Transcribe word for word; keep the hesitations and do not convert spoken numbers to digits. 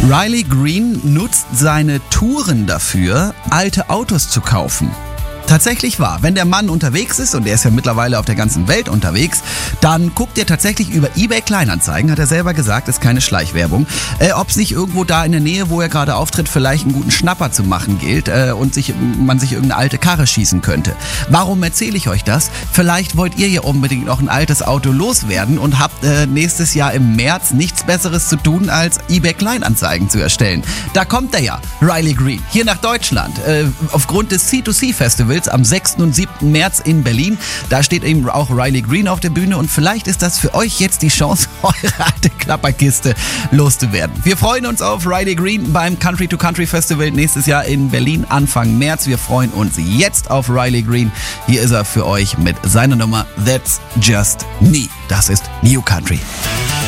Riley Green nutzt seine Touren dafür, alte Autos zu kaufen. Tatsächlich wahr. Wenn der Mann unterwegs ist, und er ist ja mittlerweile auf der ganzen Welt unterwegs, dann guckt er tatsächlich über eBay Kleinanzeigen, hat er selber gesagt, ist keine Schleichwerbung, äh, ob es nicht irgendwo da in der Nähe, wo er gerade auftritt, vielleicht einen guten Schnapper zu machen gilt äh, und sich, man sich irgendeine alte Karre schießen könnte. Warum erzähle ich euch das? Vielleicht wollt ihr ja unbedingt noch ein altes Auto loswerden und habt äh, nächstes Jahr im März nichts Besseres zu tun, als eBay Kleinanzeigen zu erstellen. Da kommt er ja, Riley Green, hier nach Deutschland, äh, aufgrund des C zwei C Festivals am sechsten und siebten März in Berlin. Da steht eben auch Riley Green auf der Bühne und vielleicht ist das für euch jetzt die Chance, eure alte Klapperkiste loszuwerden. Wir freuen uns auf Riley Green beim Country to Country Festival nächstes Jahr in Berlin Anfang März. Wir freuen uns jetzt auf Riley Green. Hier ist er für euch mit seiner Nummer That's Just Me. Das ist New Country.